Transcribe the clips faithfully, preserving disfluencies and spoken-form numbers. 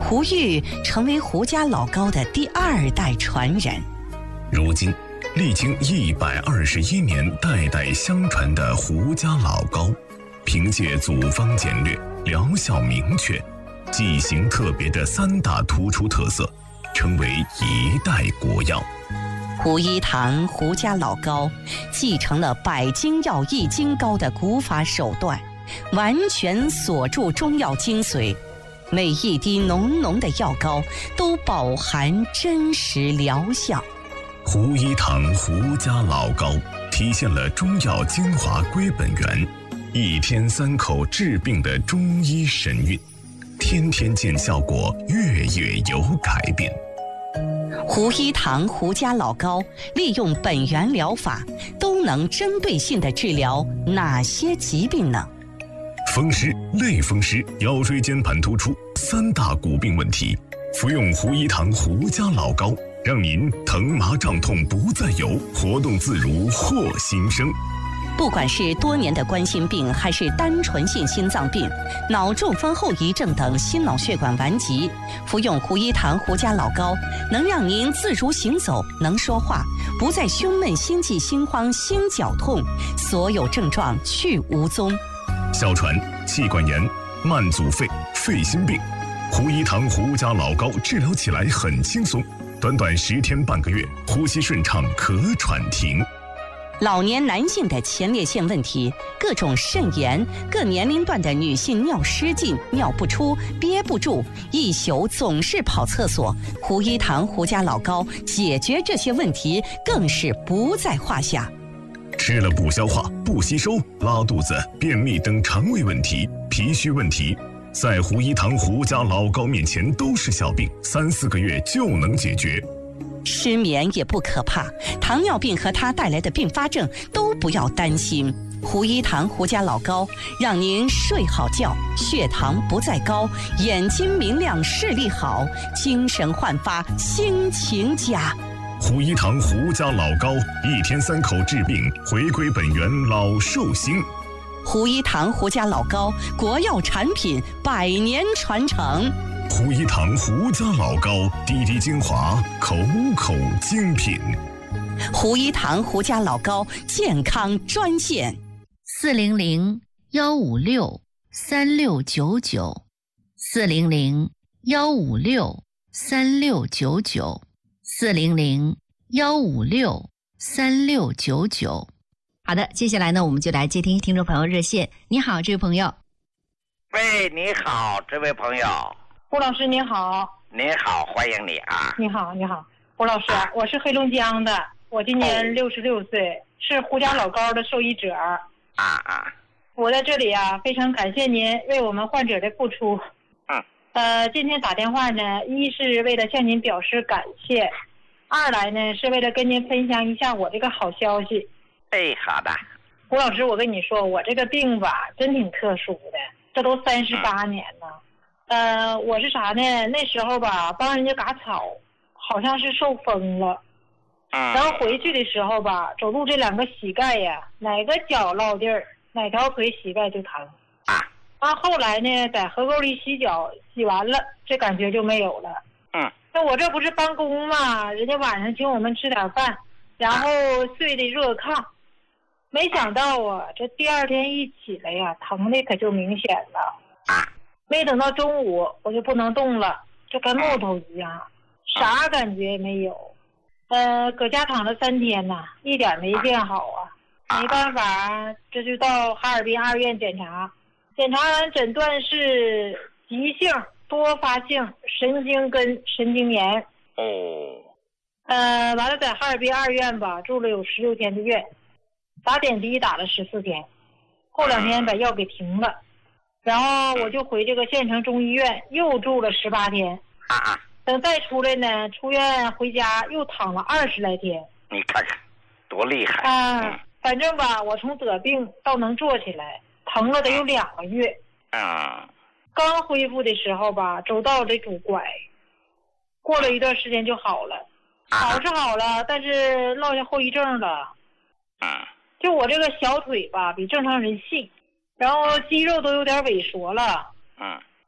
胡玉成为胡家老高的第二代传人。 如今，历经一百二十一年代代相传的胡家老高，凭借祖方简略、疗效明确、剂型特别的三大突出特色，成为一代国药。 胡一堂胡家老高继承了百金药益金膏的古法手段，完全锁住中药精髓，每一滴浓浓的药膏都饱含真实疗效。 胡一堂胡家老高体现了中药精华归本源，一天三口治病的中医神韵，天天见效果，月月有改变。 胡一堂胡家老高利用本源疗法，都能针对性地治疗哪些疾病呢？ 风湿、类风湿、腰椎间盘突出三大骨病问题，服用胡一堂胡家老高，让您疼麻胀痛不再有，活动自如获新生。 不管是多年的冠心病，还是单纯性心脏病、脑中风后遗症等心脑血管顽疾，服用胡一堂胡家老高，能让您自如行走，能说话，不再胸闷、心悸、心慌、心绞痛，所有症状去无踪。 哮喘、气管炎、慢阻肺、肺心病，胡一堂胡家老高治疗起来很轻松，短短十天半个月，呼吸顺畅，咳喘停。 老年男性的前列腺问题，各种肾炎，各年龄段的女性尿失禁、尿不出、憋不住，一宿总是跑厕所，胡一堂胡家老高解决这些问题更是不在话下。 吃了不消化、不吸收、拉肚子、便秘等肠胃问题、脾虚问题，在胡一堂胡家老高面前都是小病，三四个月就能解决。 失眠也不可怕，糖尿病和它带来的并发症都不要担心。胡一堂胡家老高让您睡好觉，血糖不再高，眼睛明亮，视力好，精神焕发，心情佳。 胡一堂胡家老高，一天三口治病，回归本源，老寿星。 胡一堂胡家老高，国药产品，百年传承。 胡一堂胡家老高，滴滴精华，口口精品。 胡一堂胡家老高健康专线： 四零零幺五六三六九九，四零零幺五六三六九九，四零零幺五六三六九九。好的，接下来呢，我们就来接听听众朋友热线。你好，这位朋友。 喂，你好，这位朋友。 胡老师你好。 你好，欢迎你啊。 你好，你好，胡老师，啊、我是黑龙江的，我今年六十六岁，是胡家老高的受益者。 啊啊。 我在这里啊，非常感谢您为我们患者的付出。 嗯。 呃，今天打电话呢，一是为了向您表示感谢，二来呢是为了跟您分享一下我这个好消息。 哎，好的。 胡老师，我跟你说，我这个病吧，真挺特殊的，这都三十八年了。嗯呃，我是啥呢？那时候吧，帮人家割草，好像是受风了， 嗯， 然后回去的时候吧，走路这两个膝盖呀，哪个脚落地儿，哪条腿膝盖就疼。 啊， 啊，后来呢，在河沟里洗脚，洗完了，这感觉就没有了。 嗯， 那我这不是帮工嘛，人家晚上请我们吃点饭，然后睡的热炕，没想到啊，这第二天一起来呀，疼的可就明显了。 啊。 没等到中午，我就不能动了，就跟木头一样，啥感觉也没有。呃，搁家躺了三天呐，一点没变好啊。没办法，这就到哈尔滨二院检查，检查完诊断是急性多发性神经根神经炎。 哦。 呃，完了在哈尔滨二院吧，住了有十六天的院，打点滴打了十四天，后两天把药给停了。然后我就回这个县城中医院又住了十八天， 啊啊！ 等再出来呢，出院回家又躺了二十来天。 你看看，多厉害啊！嗯、反正吧，我从得病到能坐起来，疼了得有两个月。 啊！ 刚恢复的时候吧，走道得拄拐，过了一段时间就好了。好是好了，但是落下后遗症了。 啊！ 就我这个小腿吧，比正常人细。然后肌肉都有点萎缩了， 嗯，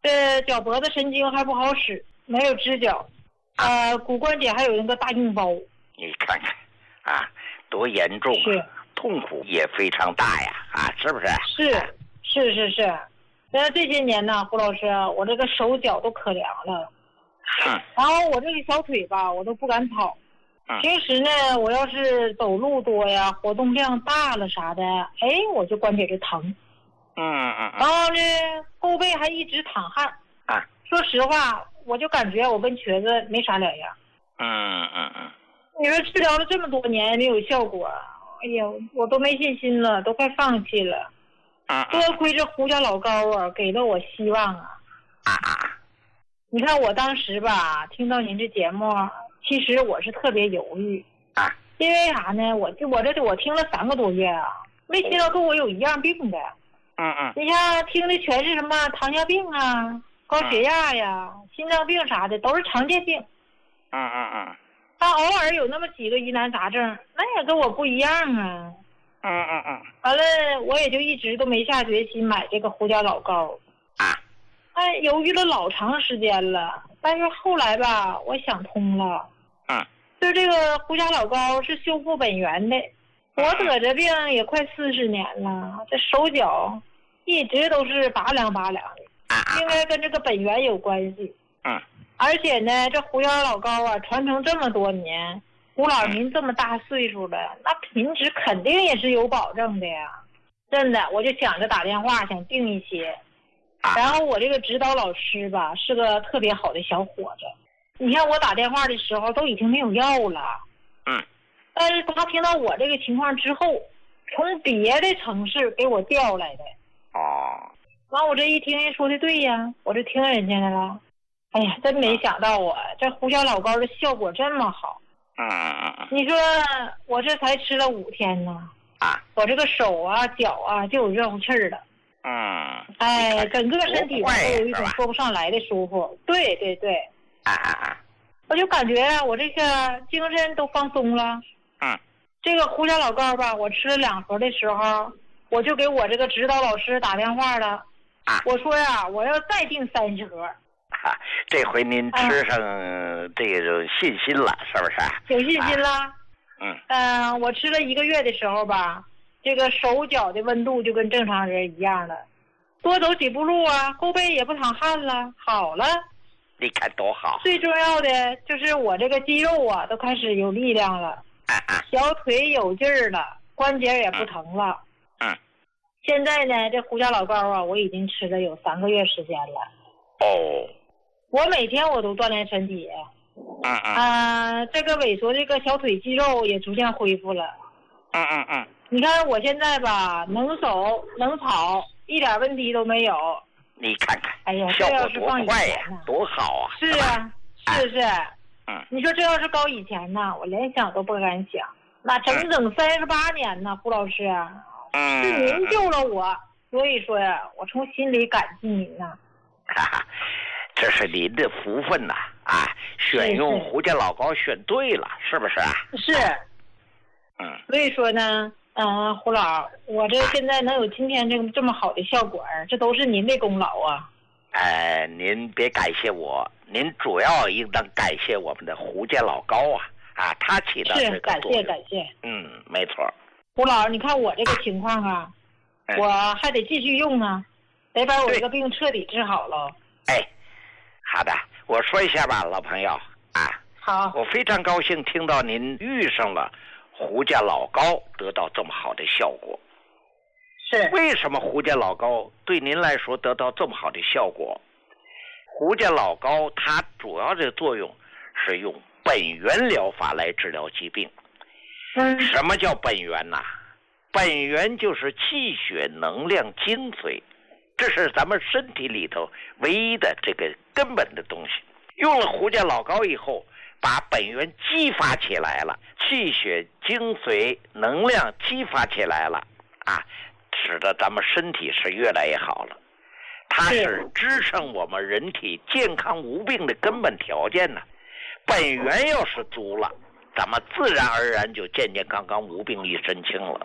这脚脖子神经还不好使，没有支脚，呃，骨关节还有那个大硬包。 你看看啊，多严重啊！ 是， 痛苦也非常大呀，啊，是不是？ 是是是是。那这些年呢，胡老师，我这个手脚都可凉了。 嗯。 然后我这个小腿吧，我都不敢跑。 嗯。 平时呢，我要是走路多呀，活动量大了啥的，哎，我就关节就疼。 嗯嗯。 然后呢，后背还一直淌汗。 啊。 说实话，我就感觉我跟瘸子没啥两样。 嗯嗯嗯。 你说治疗了这么多年没有效果，哎呀，我都没信心了，都快放弃了。 嗯。 多亏这胡家老高啊，给了我希望啊。 啊啊！ 你看我当时吧，听到您这节目，其实我是特别犹豫啊， 因为啥呢？我就我这我听了三个多月啊，没听到跟我有一样病的。 嗯嗯。 你看听的全是什么糖尿病啊、高血压呀、嗯、心脏病啥的，都是常见病。 嗯嗯嗯。 他偶尔有那么几个疑难杂症，那也跟我不一样啊。 嗯嗯嗯。 完了，我也就一直都没下决心买这个胡家老高。 啊。 哎，犹豫了老长时间了，但是后来吧，我想通了。 嗯。 就这个胡家老高是修复本源的，我得这病也快四十年了，这手脚一直都是拔凉拔凉的，应该跟这个本源有关系。 嗯。 而且呢，这胡家老高啊，传承这么多年，胡老您这么大岁数了，那品质肯定也是有保证的呀。真的，我就想着打电话想订一些。然后我这个指导老师吧，是个特别好的小伙子。你看我打电话的时候都已经没有药了。 嗯。 但是他听到我这个情况之后，从别的城市给我调来的。 哦。 完我这一听人说的对呀，我就听人家的了。哎呀，真没想到啊，这胡椒老膏的效果这么好。 嗯嗯嗯。 你说我这才吃了五天呢， 啊， 我这个手啊脚啊就有热乎气儿了。 嗯。 哎，整个身体都有一种说不上来的舒服。对对对。 啊啊啊！ 我就感觉我这个精神都放松了。 嗯。 这个胡椒老膏吧，我吃了两盒的时候，我就给我这个指导老师打电话了。 啊。我说呀，我要再订三十盒。 啊，这回您吃上这种信心了，啊、是不是？ 有信心了。啊、 嗯。 嗯、呃，我吃了一个月的时候吧，这个手脚的温度就跟正常人一样了，多走几步路啊，后背也不淌汗了，好了。 你看多好。 最重要的就是我这个肌肉啊，都开始有力量了。 啊啊。 小腿有劲儿了，关节也不疼了。 嗯。嗯现在呢，这胡椒老膏啊，我已经吃了有三个月时间了。 哦。 我每天我都锻炼身体。 嗯嗯。 啊，这个萎缩这个小腿肌肉也逐渐恢复了。 嗯嗯嗯。 你看我现在吧，能走能跑，一点问题都没有。 你看看， 哎呀， 效果多快呀，多好啊！ 是啊，是是。 嗯。 你说这要是高以前呢，我连想都不敢想。那整整三十八年呢，胡老师。 嗯。 是您救了我，所以说呀，我从心里感激您呐。 哈哈。这是您的福分呐！啊，选用胡家老膏选对了，是不是啊？ 是。 嗯。 所以说呢，嗯、呃，胡老，我这现在能有今天这这么好的效果，这都是您的功劳啊。 呃，您别感谢我，您主要应当感谢我们的胡家老膏啊！啊，他起到这个作用。是，感谢感谢。 嗯，没错。 胡老，你看我这个情况啊， 嗯、 我还得继续用啊，得把我这个病彻底治好了。 哎。好的，我说一下吧，老朋友啊。 好。 我非常高兴听到您遇上了胡家老膏，得到这么好的效果。 是。 为什么胡家老膏对您来说得到这么好的效果？胡家老膏它主要的作用是用本源疗法来治疗疾病。 嗯。 什么叫本源呐、啊？本源就是气血能量精髓。这是咱们身体里头唯一的这个根本的东西。用了胡家老膏以后，把本源激发起来了，气血精髓能量激发起来了啊，使得咱们身体是越来越好了。它是支撑我们人体健康无病的根本条件呢。本源要是足了，咱们自然而然就健健康康无病一身轻了。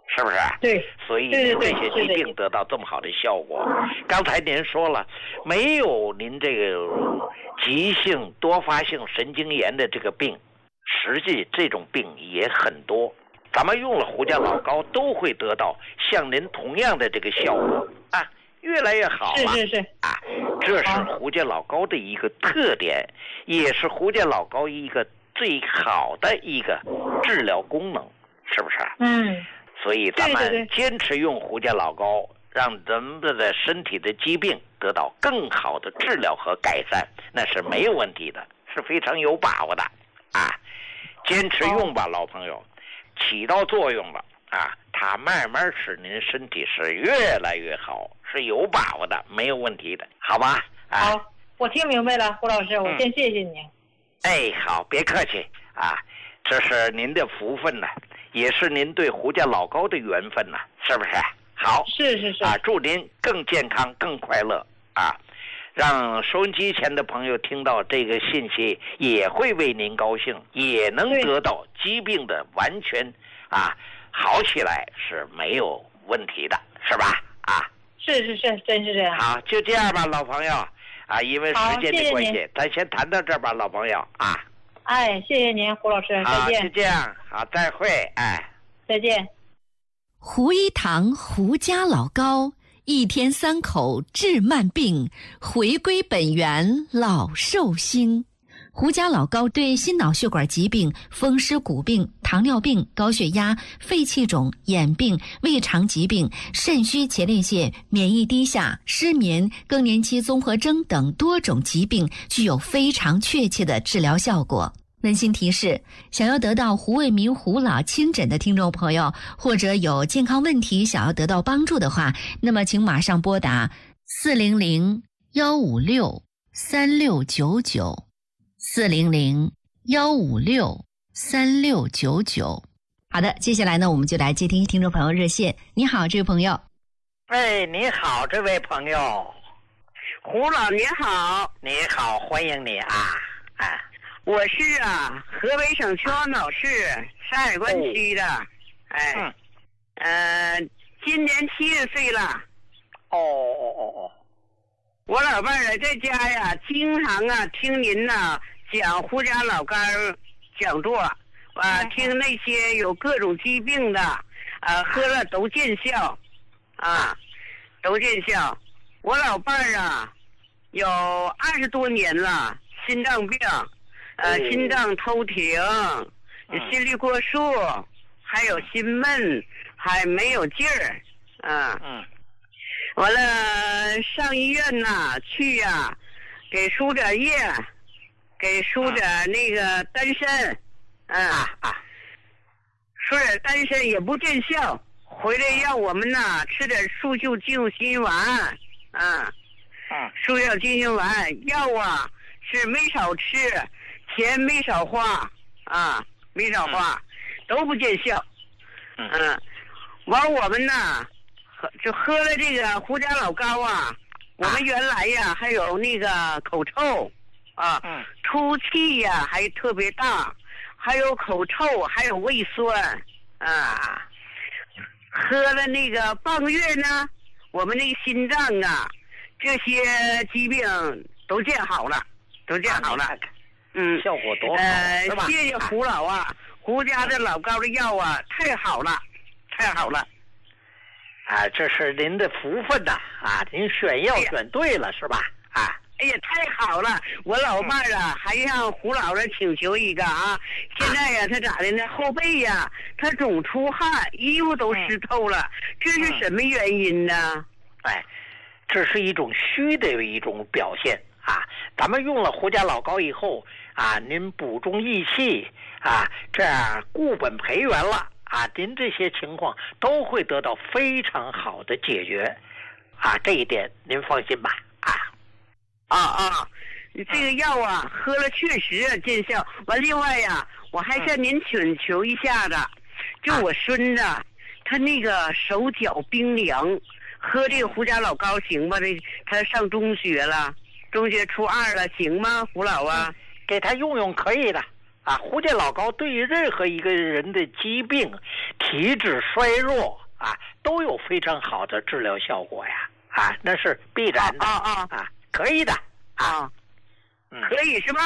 是不是？ 对， 所以您这些疾病得到这么好的效果。刚才您说了，没有您这个急性多发性神经炎的这个病，实际这种病也很多。咱们用了胡家老膏，都会得到像您同样的这个效果啊，越来越好了。 是是是啊，这是胡家老膏的一个特点，也是胡家老膏一个最好的一个治疗功能，是不是？ 嗯。 所以咱们坚持用胡家老膏，让咱们的身体的疾病得到更好的治疗和改善，那是没有问题的，是非常有把握的啊！坚持用吧，老朋友，起到作用了啊！它慢慢使您身体是越来越好，是有把握的，没有问题的，好吧？啊、 好，我听明白了，胡老师，我先谢谢你。 嗯、哎，好，别客气啊，这是您的福分呢。也是您对胡家老膏的缘分呐、啊，是不是？好， 是是是啊，祝您更健康、更快乐啊！让收音机前的朋友听到这个信息，也会为您高兴，也能得到疾病的完全啊好起来是没有问题的，是吧？啊， 是是是，真是这样。 好，就这样吧，老朋友啊，因为时间的关系，咱先谈到这儿吧，老朋友啊。 哎，谢谢您，胡老师，再见。 好，就这样，好，再会，哎， 再见。 胡一堂胡家老膏，一天三口治慢病，回归本源老寿星。胡家老膏对心脑血管疾病、风湿骨病、糖尿病、高血压、肺气肿、眼病、胃肠疾病、肾虚前列腺、免疫低下、失眠、更年期综合征等多种疾病具有非常确切的治疗效果。温馨提示：想要得到胡卫民胡老亲诊的听众朋友，或者有健康问题想要得到帮助的话，那么请马上拨打四零零幺五六三六九九。四零零幺五六三六九九。好的，接下来呢，我们就来接听听众朋友热线。你好，这位朋友。 哎，你好，这位朋友。 胡老你好。 你好，欢迎你啊！啊， 我是啊，河北省秦皇岛市山海关区的。哦、哎，嗯，呃，今年七十岁了。 哦哦哦哦。 我老伴儿在家呀，经常啊听您呐。讲胡家老膏讲座啊，听那些有各种疾病的啊，喝了都见效啊，都见效。我老伴儿啊，有二十多年了，心脏病，呃，心脏偷停，心率过速，还有心闷，还没有劲儿啊。嗯。完了，上医院呐，去呀、啊，给输点液。给输点那个丹参，嗯啊啊，输点丹参也不见效，回来让我们呐吃点速效救心丸，啊，嗯，速效救心丸药啊是没少吃，钱没少花啊，没少花，都不见效，嗯，完我们呐喝就喝了这个胡家老膏啊，我们原来呀还有那个口臭。啊，嗯，出气呀、啊，还特别大，还有口臭，还有胃酸，啊，喝了那个半个月呢，我们那个心脏啊，这些疾病都见好了，都见好了，啊、嗯， 效果多好， 呃， 是吧？ 谢谢胡老啊，胡家的老膏的药啊，太好了，太好了， 啊，这是您的福分呐，啊，您选药选对了，是吧？啊。 哎呀，太好了！我老伴儿啊，还向胡老师请求一个啊。现在呀，他咋的呢？后背呀，他总出汗，衣服都湿透了，这是什么原因呢？ 哎，这是一种虚的一种表现啊。咱们用了胡家老膏以后啊，您补中益气啊，这样固本培元了啊，您这些情况都会得到非常好的解决啊。这一点您放心吧啊。 啊啊，这个药啊，喝了确实见效。完，另外呀，我还向您请求一下子，就我孙子，他那个手脚冰凉，喝这个胡家老膏行吧？这他上中学了，中学初二了，行吗？胡老啊， 给他用用可以的啊，胡家老高对于任何一个人的疾病、体质衰弱啊，都有非常好的治疗效果呀！啊，那是必然的啊啊啊，可以的啊， 嗯， 可以是吧？